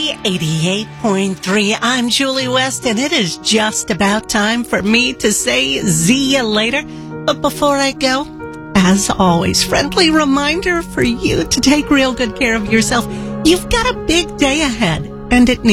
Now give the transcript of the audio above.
88.3. I'm Julie West, and it is just about time for me to say see you later. But before I go, as always, friendly reminder for you to take real good care of yourself. You've got a big day ahead, and it needs